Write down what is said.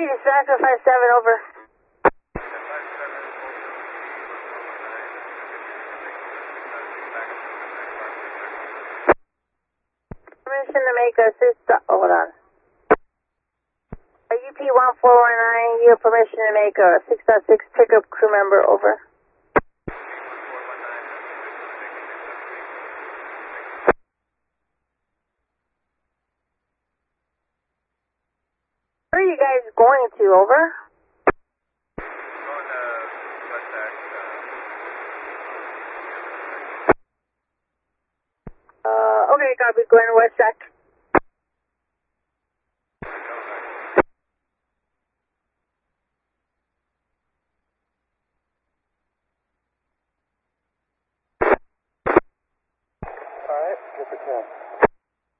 dispatcher 57, over. Permission to make a hold on. UP 1419, you have permission to make a 6.6 pickup crew member, over. Where are you guys going to, over? Going to West Act. Okay, copy, going to West Act.